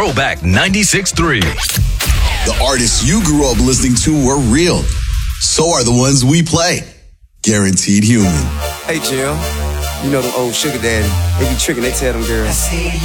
Throwback 96.3. The artists you grew up listening to were real. So are the ones we play. Guaranteed human. Hey, Jill. You know them old sugar daddy. They be tricking, they tell them girls.